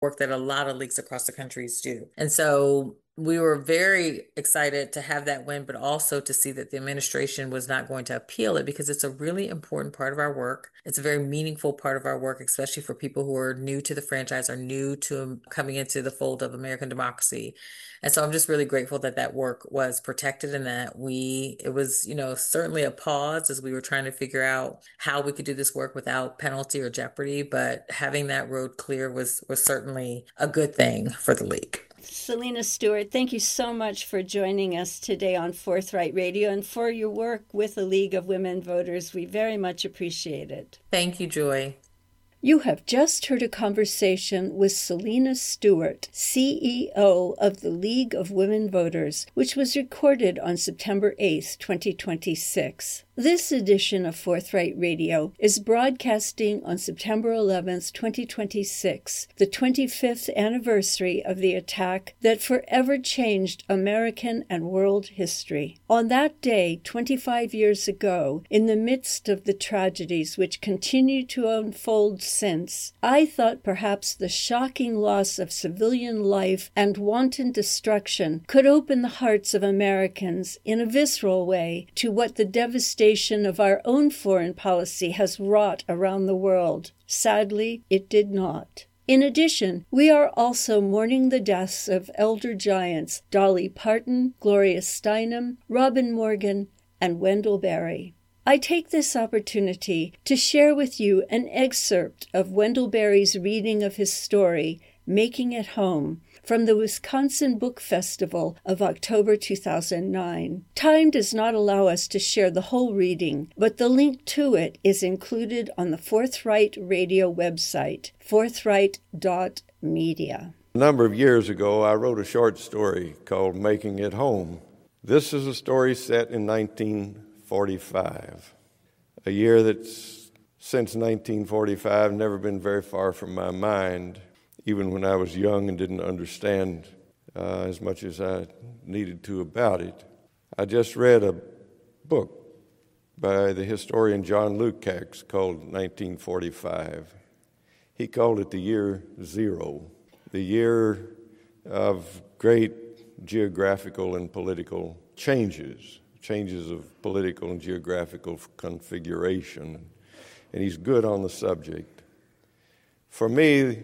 work that a lot of leagues across the countries do. And so we were very excited to have that win, but also to see that the administration was not going to appeal it because it's a really important part of our work. It's a very meaningful part of our work, especially for people who are new to the franchise or new to coming into the fold of American democracy. And so I'm just really grateful that that work was protected and that it was, certainly a pause as we were trying to figure out how we could do this work without penalty or jeopardy. But having that road clear was certainly a good thing for the league. Selena Stewart, thank you so much for joining us today on Forthright Radio and for your work with the League of Women Voters. We very much appreciate it. Thank you, Joy. You have just heard a conversation with Selena Stewart, CEO of the League of Women Voters, which was recorded on September 8th, 2026. This edition of Forthright Radio is broadcasting on September 11th, 2026, the 25th anniversary of the attack that forever changed American and world history. On that day, 25 years ago, in the midst of the tragedies which continue to unfold since, I thought perhaps the shocking loss of civilian life and wanton destruction could open the hearts of Americans in a visceral way to what the devastation of our own foreign policy has wrought around the world. Sadly, it did not. In addition, we are also mourning the deaths of elder giants Dolly Parton, Gloria Steinem, Robin Morgan, and Wendell Berry. I take this opportunity to share with you an excerpt of Wendell Berry's reading of his story, Making It Home, from the Wisconsin Book Festival of October 2009. Time does not allow us to share the whole reading, but the link to it is included on the Forthright Radio website, forthright.media. A number of years ago, I wrote a short story called Making It Home. This is a story set in 1945, a year that's since 1945 never been very far from my mind, even when I was young and didn't understand as much as I needed to about it. I just read a book by the historian John Lukács called 1945. He called it the year zero, the year of great geographical and political changes of political and geographical configuration. And he's good on the subject. For me,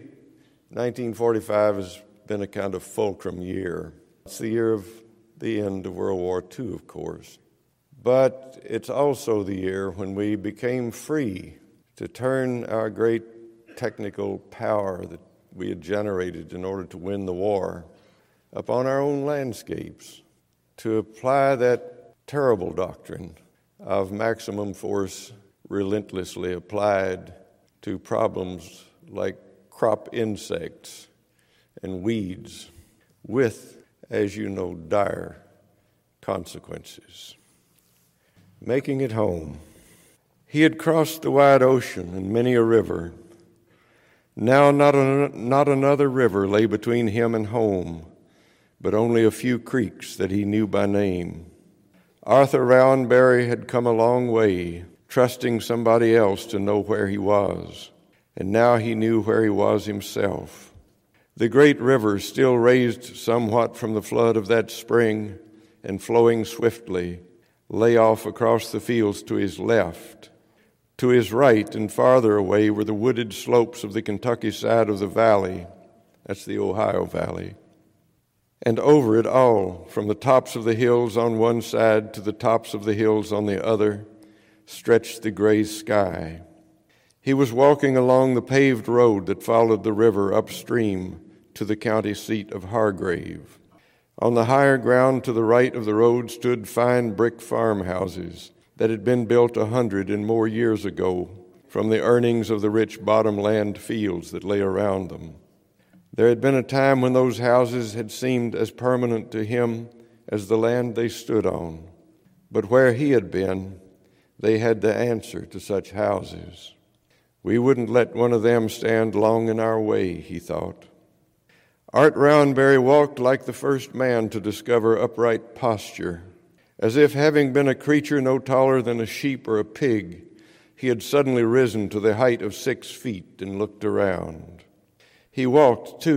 1945 has been a kind of fulcrum year. It's the year of the end of World War II, of course. But it's also the year when we became free to turn our great technical power that we had generated in order to win the war upon our own landscapes, to apply that terrible doctrine of maximum force relentlessly applied to problems like crop insects and weeds with, as you know, dire consequences. Making it home. He had crossed the wide ocean and many a river. Now not another river lay between him and home, but only a few creeks that he knew by name. Arthur Rowanberry had come a long way, trusting somebody else to know where he was. And now he knew where he was himself. The great river, still raised somewhat from the flood of that spring and flowing swiftly, lay off across the fields to his left. To his right and farther away were the wooded slopes of the Kentucky side of the valley. That's the Ohio Valley. And over it all, from the tops of the hills on one side to the tops of the hills on the other, stretched the gray sky. He was walking along the paved road that followed the river upstream to the county seat of Hargrave. On the higher ground to the right of the road stood fine brick farmhouses that had been built 100 and more years ago from the earnings of the rich bottomland fields that lay around them. There had been a time when those houses had seemed as permanent to him as the land they stood on. But where he had been, they had the answer to such houses. We wouldn't let one of them stand long in our way, he thought. Art Rowanberry walked like the first man to discover upright posture, as if having been a creature no taller than a sheep or a pig, he had suddenly risen to the height of 6 feet and looked around. He walked 2